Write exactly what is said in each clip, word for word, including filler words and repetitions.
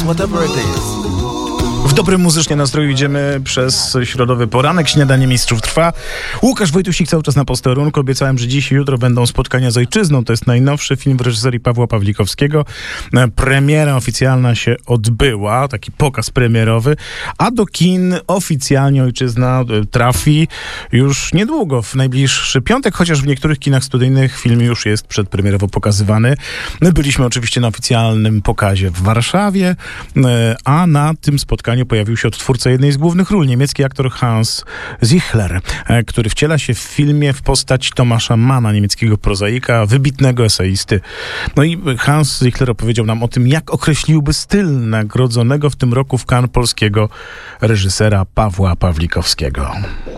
whatever it is. W dobrym muzycznie nastroju idziemy przez środowy poranek. Śniadanie Mistrzów trwa. Łukasz Wojtusik cały czas na posterunku. Obiecałem, że dziś i jutro będą spotkania z ojczyzną. To jest najnowszy film w reżyserii Pawła Pawlikowskiego. Premiera oficjalna się odbyła, taki pokaz premierowy, a do kin oficjalnie ojczyzna trafi już niedługo, w najbliższy piątek, chociaż w niektórych kinach studyjnych film już jest przedpremierowo pokazywany. My byliśmy oczywiście na oficjalnym pokazie w Warszawie, a na tym spotkaniu pojawił się odtwórca jednej z głównych ról, niemiecki aktor Hans Zichler, który wciela się w filmie w postać Tomasza Manna, niemieckiego prozaika, wybitnego eseisty. No i Hans Zichler opowiedział nam o tym, jak określiłby styl nagrodzonego w tym roku w Cannes polskiego reżysera Pawła Pawlikowskiego.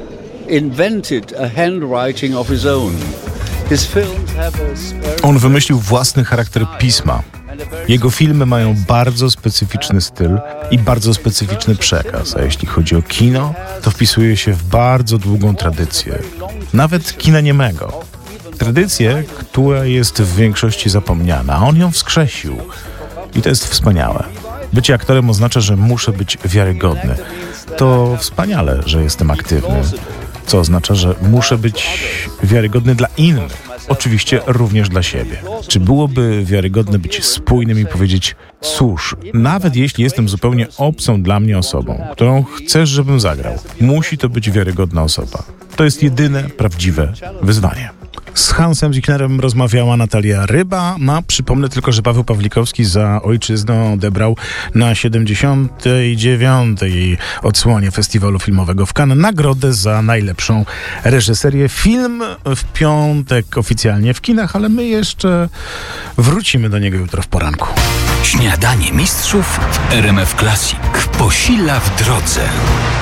Invented a handwriting of his own. His films have a... On wymyślił własny charakter pisma. Jego filmy mają bardzo specyficzny styl i bardzo specyficzny przekaz, a jeśli chodzi o kino, to wpisuje się w bardzo długą tradycję, nawet kina niemego. Tradycję, która jest w większości zapomniana, a on ją wskrzesił. I to jest wspaniałe. Bycie aktorem oznacza, że muszę być wiarygodny. To wspaniale, że jestem aktywny, co oznacza, że muszę być wiarygodny dla innych. Oczywiście również dla siebie. Czy byłoby wiarygodne być spójnym i powiedzieć: cóż, nawet jeśli jestem zupełnie obcą dla mnie osobą, którą chcesz, żebym zagrał, musi to być wiarygodna osoba. To jest jedyne prawdziwe wyzwanie. Z Hansem Zichlerem rozmawiała Natalia Ryba. No, przypomnę tylko, że Paweł Pawlikowski za ojczyznę odebrał na siedemdziesiątej dziewiątej odsłonie Festiwalu Filmowego w Cannes nagrodę za najlepszą reżyserię. Film w piątek oficjalnie w kinach, ale my jeszcze wrócimy do niego jutro w poranku. Śniadanie Mistrzów w R M F Classic. Posila w drodze.